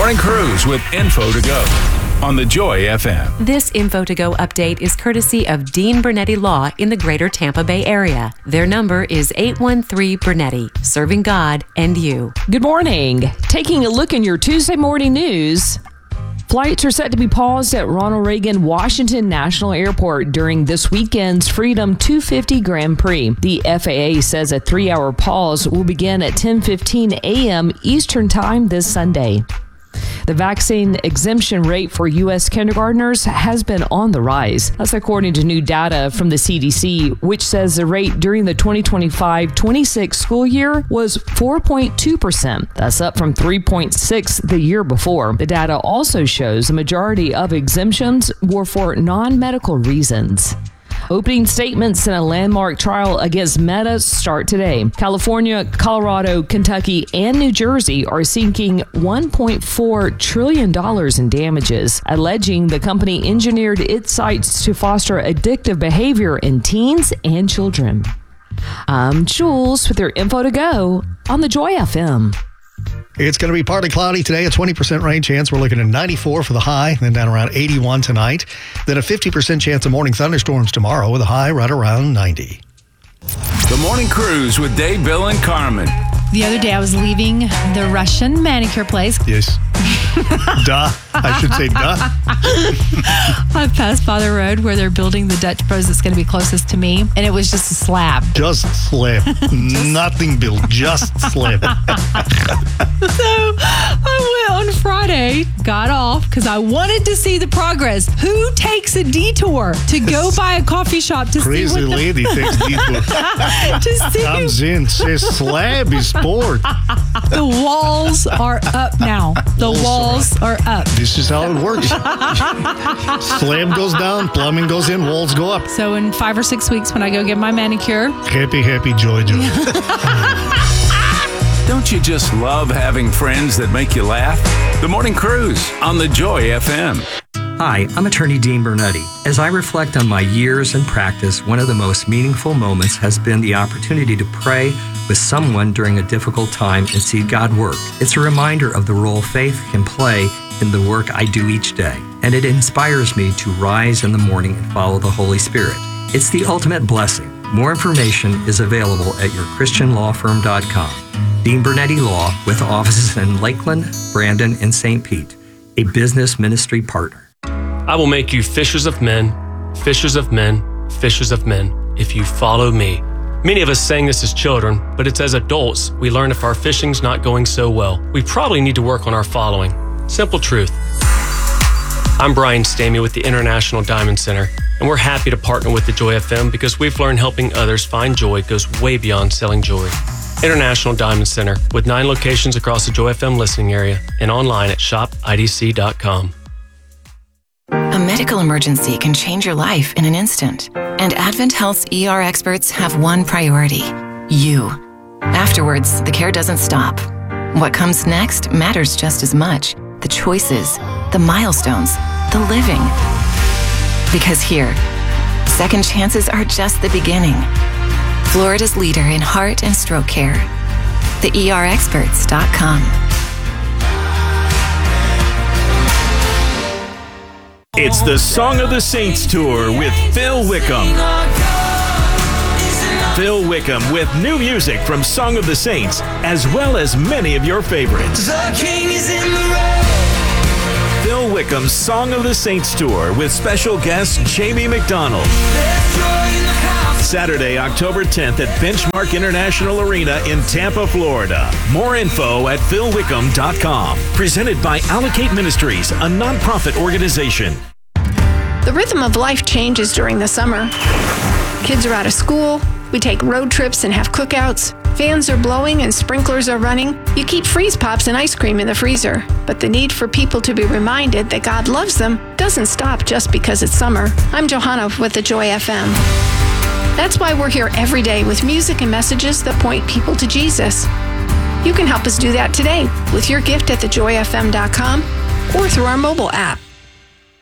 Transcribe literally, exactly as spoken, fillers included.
Morning Cruise with Info to Go on the Joy F M. This Info to Go update is courtesy of Dean Bernetti Law in the greater Tampa Bay area. Their number is eight one three Bernetti, serving God and you. Good morning. Taking a look in your Tuesday morning news. Flights are set to be paused at Ronald Reagan Washington National Airport during this weekend's Freedom two fifty Grand Prix. The F A A says a three-hour pause will begin at ten fifteen a.m. Eastern Time this Sunday. The vaccine exemption rate for U S kindergartners has been on the rise. That's according to new data from the C D C, which says the rate during the twenty twenty-five twenty-six school year was four point two percent. That's up from three point six the year before. The data also shows the majority of exemptions were for non-medical reasons. Opening statements in a landmark trial against Meta start today. California, Colorado, Kentucky, and New Jersey are seeking one point four trillion dollars in damages, alleging the company engineered its sites to foster addictive behavior in teens and children. I'm Jules with your Info to Go on the Joy F M. It's going to be partly cloudy today, a twenty percent rain chance. We're looking at ninety-four for the high, then down around eighty-one tonight. Then a fifty percent chance of morning thunderstorms tomorrow with a high right around ninety. The Morning Cruise with Dave, Bill, and Carmen. The other day I was leaving the Russian manicure place. Yes. Duh. I should say duh. I passed by the road where they're building the Dutch Bros that's going to be closest to me, and it was just a slab. Just slab. Nothing built. Just slab. So I went on Friday, got off, because I wanted to see the progress. Who takes a detour to go by a coffee shop to Crazy see what the... lady takes detour. to see Comes in, says slab is poured. The walls are up now. The walls are up. This is how it works. Slab goes down, plumbing goes in, walls go up. So in five or six weeks when I go get my manicure. Happy, happy, joy, joy. Don't you just love having friends that make you laugh? The Morning Cruise on the Joy F M. Hi, I'm attorney Dean Bernetti. As I reflect on my years in practice, one of the most meaningful moments has been the opportunity to pray with someone during a difficult time and see God work. It's a reminder of the role faith can play in the work I do each day, and it inspires me to rise in the morning and follow the Holy Spirit. It's the ultimate blessing. More information is available at your christian law firm dot com. Dean Bernetti Law, with offices in Lakeland, Brandon, and Saint Pete, a business ministry partner. I will make you fishers of men, fishers of men, fishers of men, if you follow me. Many of us sang this as children, but it's as adults we learn if our fishing's not going so well. We probably need to work on our following. Simple truth. I'm Brian Stamey with the International Diamond Center, and we're happy to partner with the Joy F M because we've learned helping others find joy goes way beyond selling jewelry. International Diamond Center, with nine locations across the Joy F M listening area and online at shop I D C dot com. A medical emergency can change your life in an instant, and Advent Health's E R experts have one priority: you. Afterwards, the care doesn't stop. What comes next matters just as much. The choices, the milestones, the living. Because here, second chances are just the beginning. Florida's leader in heart and stroke care. the E R experts dot com. It's the Song of the Saints Tour with Phil Wickham. Phil Wickham with new music from Song of the Saints, as well as many of your favorites. The King is in the road. Phil Wickham's Song of the Saints Tour with special guest Jamie McDonald. Saturday, October tenth at Benchmark International Arena in Tampa, Florida. More info at phil wickham dot com. Presented by Allocate Ministries, a nonprofit organization. The rhythm of life changes during the summer. Kids are out of school, we take road trips and have cookouts, fans are blowing and sprinklers are running. You keep freeze pops and ice cream in the freezer, but the need for people to be reminded that God loves them doesn't stop just because it's summer. I'm Johanna with the Joy F M. That's why we're here every day with music and messages that point people to Jesus. You can help us do that today with your gift at the joy f m dot com or through our mobile app.